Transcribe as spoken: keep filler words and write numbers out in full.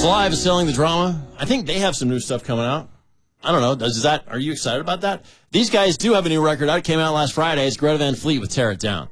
Alive is selling the drama. I think they have some new stuff coming out. I don't know. Does that? Are you excited about that? These guys do have a new record out. It came out last Friday. It's Greta Van Fleet with Tear It Down.